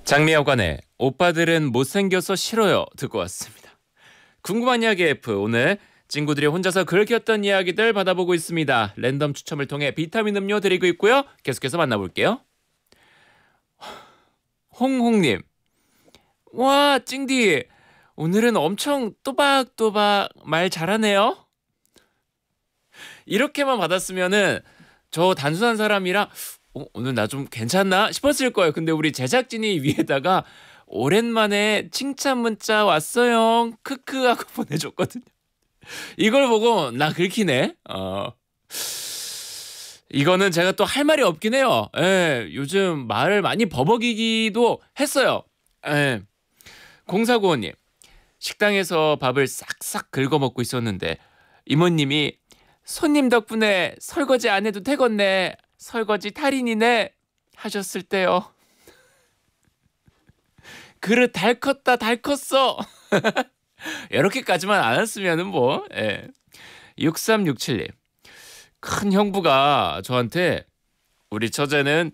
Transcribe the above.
장미여관의 오빠들은 못생겨서 싫어요 듣고 왔습니다. 궁금한 이야기 F, 오늘 친구들이 혼자서 긁혔던 이야기들 받아보고 있습니다. 랜덤 추첨을 통해 비타민 음료 드리고 있고요. 계속해서 만나볼게요. 홍홍님, 와 찡디 오늘은 엄청 또박또박 말 잘하네요. 이렇게만 받았으면은 저 단순한 사람이라 오늘 나 좀 괜찮나 싶었을 거예요. 근데 우리 제작진이 위에다가 오랜만에 칭찬 문자 왔어요 크크 하고 보내줬거든요. 이걸 보고 나 긁히네. 이거는 제가 또 할 말이 없긴 해요. 예, 요즘 말을 많이 버벅이기도 했어요. 예. 0495님, 식당에서 밥을 싹싹 긁어 먹고 있었는데 이모님이 손님 덕분에 설거지 안 해도 되겠네, 설거지 달인이네 하셨을 때요. 그릇 달 컸다 달 컸어. 이렇게까지만 안 했으면은 뭐. 예. 6367님, 큰 형부가 저한테 우리 처제는